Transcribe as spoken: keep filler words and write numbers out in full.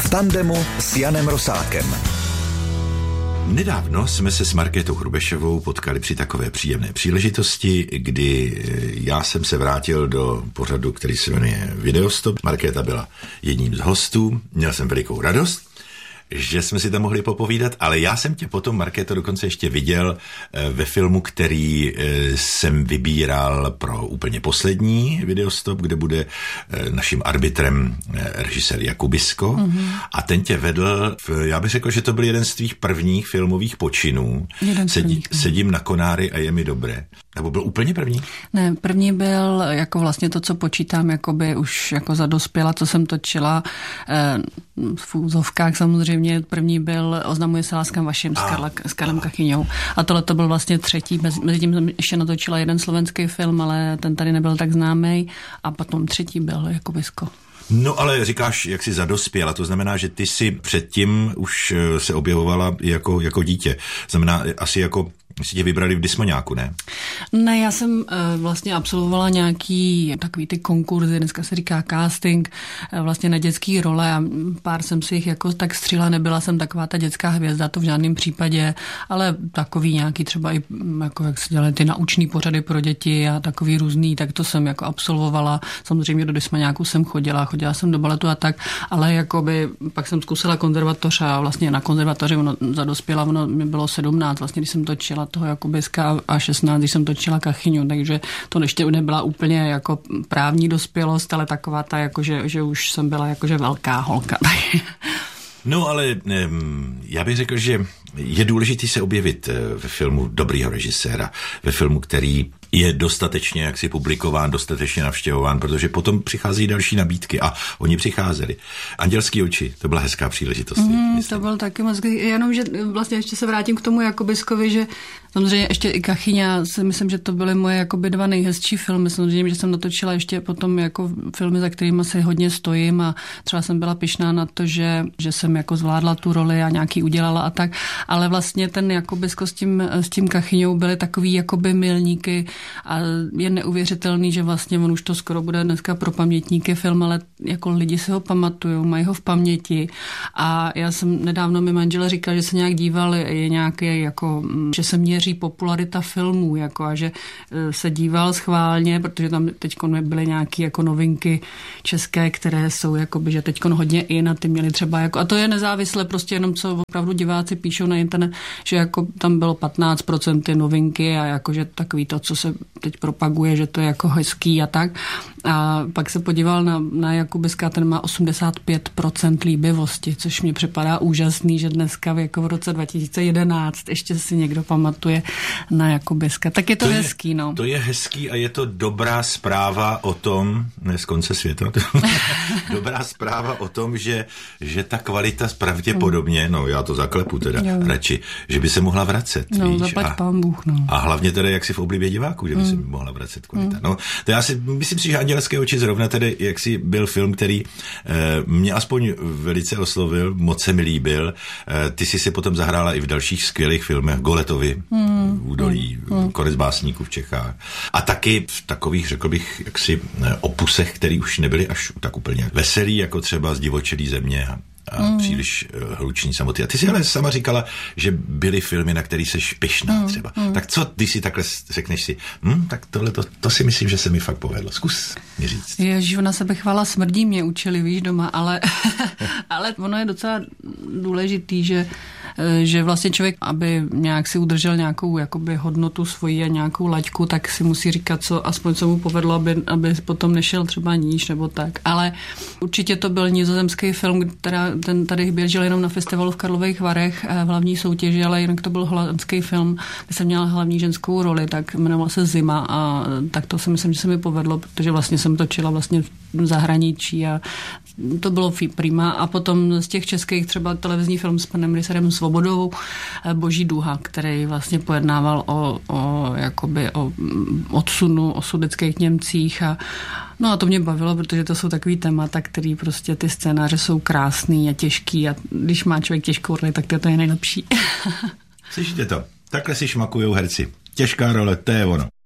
V tandemu s Janem Rosákem. Nedávno jsme se s Markétou Hrubešovou potkali při takové příjemné příležitosti, kdy já jsem se vrátil do pořadu, který se jmenuje Videostop. Markéta byla jedním z hostů, měl jsem velikou radost, že jsme si tam mohli popovídat, ale já jsem tě potom, Markéto, dokonce ještě viděl ve filmu, který jsem vybíral pro úplně poslední Videostop, kde bude naším arbitrem režisér Jakubisko. Mm-hmm. A ten tě vedl, já bych řekl, že to byl jeden z tvých prvních filmových počinů. Sedí, sedím na konári a je mi dobré. Nebo byl úplně první? Ne, první byl jako vlastně to, co počítám, jakoby už jako za dospěla, co jsem točila v úzovkách samozřejmě. První byl Oznamuje se láskám vašim s, Karla, s Karlem Kachyňou. A tohle to byl vlastně třetí. Mezi tím jsem ještě natočila jeden slovenský film, ale ten tady nebyl tak známý. A potom třetí byl Jakubisko. No ale říkáš, jak jsi zadospěla, to znamená, že ty si předtím už se objevovala jako, jako dítě. Znamená asi jako si tě vybrali v Dismoňáku, ne? Ne, já jsem uh, vlastně absolvovala nějaký takový ty konkurzy, dneska se říká casting, uh, vlastně na dětský role a pár jsem si jich jako tak stříla, nebyla jsem taková ta dětská hvězda, to v žádném případě, ale takový nějaký třeba i, jako jak se dělaly ty naučný pořady pro děti a takový různý, tak to jsem jako absolvovala. Samozřejmě do Dismoňáku jsem chodila, chodila jsem do baletu a tak, ale jakoby pak jsem zkusila konzervatoř a vlastně na konzervatoři ono zadospěla, ono mi bylo sedmnáct, vlastně když jsem točila toho Jakubiska a šestnáct, když jsem točila Kachyňu, takže to ještě nebyla úplně jako právní dospělost, ale taková ta, jako že, že už jsem byla jakože velká holka. No ale já bych řekl, že je důležité se objevit ve filmu dobrýho režiséra, ve filmu, který je dostatečně jaksi publikován, dostatečně navštěvován, protože potom přichází další nabídky a oni přicházeli. Andělský oči, to byla hezká příležitost. Mm, to byl taky moc, jenom, že vlastně ještě se vrátím k tomu Jakubiskovi, že samozřejmě ještě i Kachyňa, si myslím, že to byly moje jakoby dva nejhezčí filmy. Samozřejmě, že jsem natočila ještě potom jako filmy, za kterými se hodně stojím a třeba jsem byla pyšná na to, že, že jsem jako zvládla tu roli a nějaký udělala a tak, ale vlastně ten Jakubisko s tím, s tím Kachyňou byly takový jakoby milníky a je neuvěřitelný, že vlastně on už to skoro bude dneska pro pamětníky film, ale jako lidi si ho pamatujou, mají ho v paměti a já jsem nedávno mi manžel říkal, že se nějak díval, je nějaký jako, že se měří popularita filmů, jako a že se díval schválně, protože tam teďko byly nějaké jako novinky české, které jsou jakoby, že teďko hodně in a ty měli třeba jako, a to je nezávisle prostě jenom, co opravdu diváci píšou na internet, že jako tam bylo patnáct procent ty novinky a jakože takový to, co se teď propaguje, že to je jako hezký a tak. A pak se podíval na, na Jakubiska, ten má osmdesát pět procent líbivosti, což mi připadá úžasný, že dneska jako v roce dva tisíce jedenáct ještě si někdo pamatuje na Jakubiska. Tak je to, to hezký, je, no. To je hezký a je to dobrá zpráva o tom, ne z konce světa, dobrá zpráva o tom, že, že ta kvalita pravděpodobně, no já to zaklepu teda jo. radši, že by se mohla vracet. No, víš? zaplať pán Bůh, no. A hlavně teda jak si v oblibě diváků, že by se mm. mohla vracet kvalita. Mm. No, to já si myslím si, že Andělské oči zrovna tedy, jak si byl film, který eh, mě aspoň velice oslovil, moc se mi líbil. Eh, ty jsi si potom zahrála i v dalších skvělých filmech, Goletovi, mm. Údolí, mm. Konec básníků v Čechách. A taky v takových, řekl bych, jaksi opusech, který už nebyly až tak úplně veselý, jako třeba Zdivočelý země a a mm. příliš uh, hluční samoty. A ty si ale sama říkala, že byly filmy, na který seš pyšná mm. třeba. Mm. Tak co, když si takhle řekneš si, hm, tak tohle, to, to si myslím, že se mi fakt povedlo. Zkus mi říct. Ježiš, ona sebechvála smrdí, mě učili, víš, doma, ale, ale ono je docela důležitý, že že vlastně člověk, aby nějak si udržel nějakou jakoby hodnotu svoji a nějakou laťku, tak si musí říkat, co aspoň co mu povedlo, aby, aby potom nešel třeba níž nebo tak. Ale určitě to byl nizozemský film, která ten tady běžel jenom na festivalu v Karlových Varech v hlavní soutěži, ale jinak to byl holandský film, kde jsem měla hlavní ženskou roli, tak jmenoval se Zima a tak to si myslím, že se mi povedlo, protože vlastně jsem točila vlastně v zahraničí a to bylo prima. A potom z těch českých třeba televizní film s panem Ryserem Svobodou Boží duha, který vlastně pojednával o, o, jakoby o odsunu, o sudetských Němcích a no a to mě bavilo, protože to jsou takový témata, který prostě ty scénáře jsou krásný a těžký a když má člověk těžkou roli, tak to je to nejlepší. Slyšíte to? Takhle si šmakujou herci. Těžká role, to je ono.